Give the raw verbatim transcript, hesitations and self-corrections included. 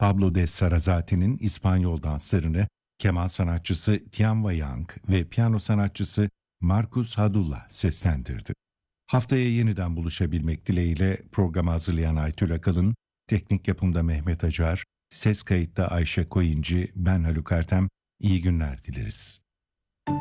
Pablo de Sarrazate'nin İspanyol danslarını keman sanatçısı Tianwa Yang ve piyano sanatçısı Marcus Hadullah seslendirdi. Haftaya yeniden buluşabilmek dileğiyle programı hazırlayan Aytül Akalın, teknik yapımda Mehmet Acar, ses kayıtta Ayşe Koyuncu, ben Haluk Ertem, iyi günler dileriz.